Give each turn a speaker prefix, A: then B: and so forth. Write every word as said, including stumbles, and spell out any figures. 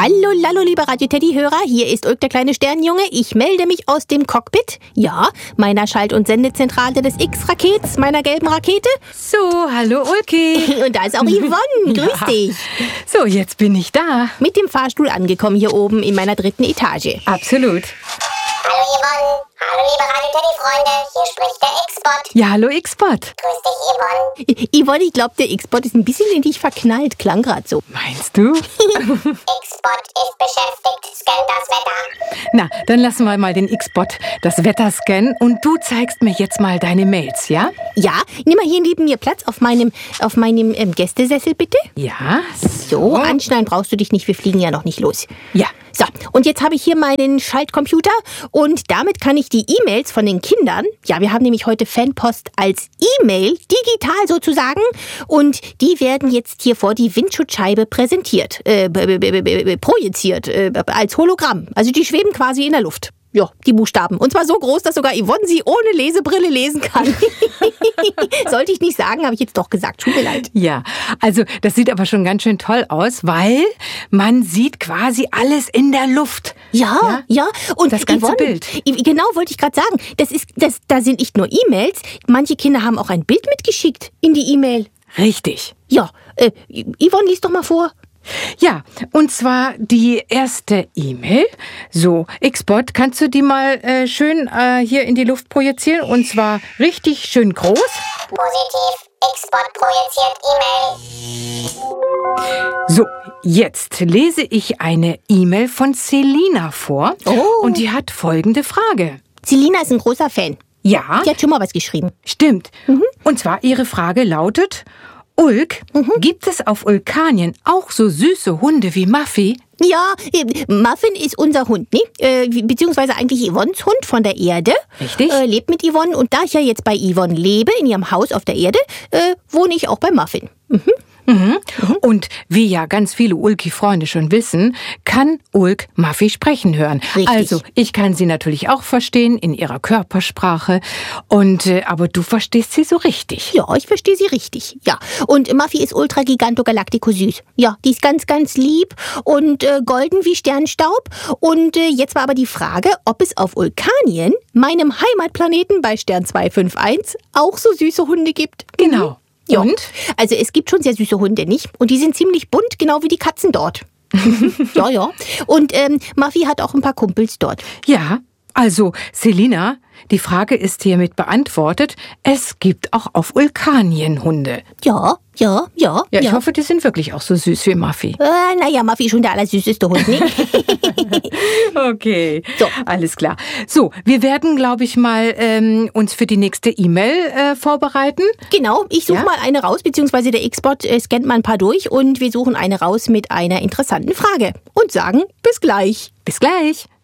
A: Hallo, lallo, liebe Radio-Teddy-Hörer, hier ist Ulk, der kleine Sternjunge. Ich melde mich aus dem Cockpit, ja, meiner Schalt- und Sendezentrale des X-Rakets, meiner gelben Rakete.
B: So, hallo Ulki.
A: Und da ist auch Yvonne, grüß
B: Ja.
A: dich.
B: So, jetzt bin ich da.
A: Mit dem Fahrstuhl angekommen hier oben in meiner dritten Etage.
B: Absolut.
C: Hallo Yvonne, hallo liebe Radio-Teddy-Freunde, hier spricht der X-Bot.
B: Ja, hallo X-Bot.
C: Grüß dich Yvonne.
A: Yvonne, ich glaube, der X-Bot ist ein bisschen in dich verknallt, klang grad so.
B: Meinst du?
C: X-Bot ist beschäftigt, scannt das Wetter.
B: Na, dann lassen wir mal den X-Bot das Wetter scannen und du zeigst mir jetzt mal deine Mails, ja?
A: Ja, nimm mal hier neben mir Platz auf meinem, auf meinem ähm, Gästesessel, bitte.
B: Ja,
A: So, anschnallen brauchst du dich nicht, wir fliegen ja noch nicht los.
B: Ja.
A: So, und jetzt habe ich hier meinen Schaltcomputer und damit kann ich die E-Mails von den Kindern, ja, wir haben nämlich heute Fanpost als E-Mail, digital sozusagen, und die werden jetzt hier vor die Windschutzscheibe präsentiert, äh, b- b- b- b- projiziert, äh, als Hologramm. Also die schweben quasi in der Luft. Ja, die Buchstaben. Und zwar so groß, dass sogar Yvonne sie ohne Lesebrille lesen kann. Sollte ich nicht sagen, habe ich jetzt doch gesagt. Tut mir leid.
B: Ja, also das sieht aber schon ganz schön toll aus, weil man sieht quasi alles in der Luft.
A: Ja, ja. Und
B: Das ganze
A: Yvonne,
B: Bild.
A: I- Genau, wollte ich gerade sagen. Das ist, das, da sind nicht nur E-Mails. Manche Kinder haben auch ein Bild mitgeschickt in die E-Mail.
B: Richtig.
A: Ja, äh, Yvonne, lies doch mal vor.
B: Ja, und zwar die erste E-Mail. So, X-Bot, kannst du die mal äh, schön äh, hier in die Luft projizieren? Und zwar richtig schön groß.
C: Positiv, X-Bot projiziert E-Mail.
B: So, jetzt lese ich eine E-Mail von Selina vor.
A: Oh.
B: Und die hat folgende Frage.
A: Selina ist ein großer Fan.
B: Ja,
A: Die hat schon mal was geschrieben.
B: stimmt. Und zwar ihre Frage lautet: Ulk, gibt es auf Ulkanien auch so süße Hunde wie Muffy?
A: Ja, äh, Muffin ist unser Hund, ne? Äh, beziehungsweise eigentlich Yvonnes Hund von der Erde.
B: Richtig.
A: Äh, lebt mit Yvonne. Und da ich ja jetzt bei Yvonne lebe, in ihrem Haus auf der Erde, äh, wohne ich auch bei Muffin. Mhm.
B: Mhm. Und wie ja ganz viele Ulki-Freunde schon wissen, kann Ulk Muffy sprechen hören.
A: Richtig.
B: Also, ich kann sie natürlich auch verstehen in ihrer Körpersprache. Und, äh, aber du verstehst sie so richtig.
A: Ja, ich verstehe sie richtig. Ja. Und Muffy ist ultra giganto galactico süß. Ja, die ist ganz, ganz lieb und äh, golden wie Sternstaub. Und äh, jetzt war aber die Frage, ob es auf Ulkanien, meinem Heimatplaneten bei Stern zwei fünf eins, auch so süße Hunde gibt.
B: Genau.
A: Ja.
B: Und?
A: Also es gibt schon sehr süße Hunde, nicht? Und die sind ziemlich bunt, genau wie die Katzen dort. Ja, ja. Und ähm, Muffy hat auch ein paar Kumpels dort.
B: Ja, also, Selina, die Frage ist hiermit beantwortet. Es gibt auch auf Ulkanien Hunde.
A: Ja, ja, ja.
B: Ja, ich hoffe, die sind wirklich auch so süß wie Muffy.
A: Äh, naja, Muffy ist schon der allersüßeste Hund, nicht?
B: Okay,
A: So.
B: alles klar. So, wir werden, glaube ich, mal ähm, uns für die nächste E-Mail äh, vorbereiten.
A: Genau, ich suche
B: Ja?
A: mal eine raus, beziehungsweise der X-Bot äh, scannt mal ein paar durch und wir suchen eine raus mit einer interessanten Frage. Und sagen bis gleich.
B: Bis gleich.